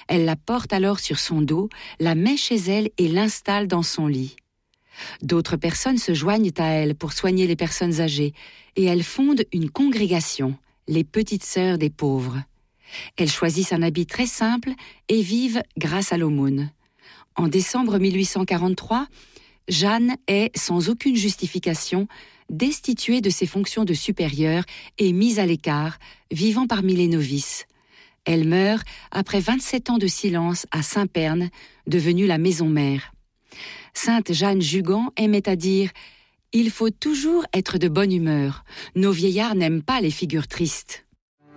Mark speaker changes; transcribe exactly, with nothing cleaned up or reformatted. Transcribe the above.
Speaker 1: Elle la porte alors sur son dos, la met chez elle et l'installe dans son lit. D'autres personnes se joignent à elle pour soigner les personnes âgées et elles fondent une congrégation, les Petites Sœurs des pauvres. Elles choisissent un habit très simple et vivent grâce à l'aumône. En décembre mille huit cent quarante-trois, Jeanne est, sans aucune justification, destituée de ses fonctions de supérieure et mise à l'écart, vivant parmi les novices. Elle meurt après vingt-sept ans de silence à Saint-Pern, devenue la maison mère. Sainte Jeanne Jugan aimait à dire « Il faut toujours être de bonne humeur. Nos vieillards n'aiment pas les figures tristes. »